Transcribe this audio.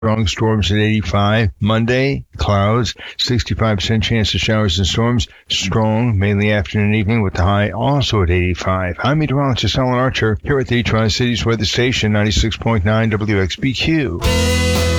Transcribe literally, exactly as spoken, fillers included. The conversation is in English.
Strong storms at eighty-five. Monday, clouds, sixty-five percent chance of showers and storms. Strong, mainly afternoon and evening, with the high also at eighty-five. I'm meteorologist Alan Archer here at the Tri-Cities Weather Station, ninety-six point nine W X B Q.